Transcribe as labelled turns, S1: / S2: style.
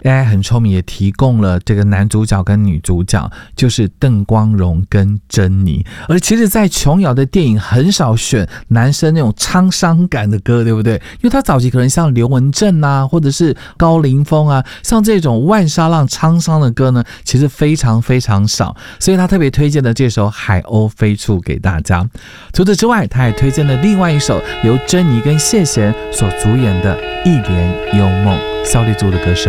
S1: AI 很聪明，也提供了这个男主角跟女主角，就是邓光荣跟珍妮。而其实在琼瑶的电影很少选男生那种沧桑感的歌，对不对？因为他早期可能像刘文正啊，或者是高凌风啊，像这种万沙浪沧桑的歌呢，其实非常非常少，所以他特别推荐的这首《海鸥飞处》给大家。除此之外，他还推荐了另外一首由珍妮跟谢贤所主演的《一帘幽梦》，萧立柱的歌声。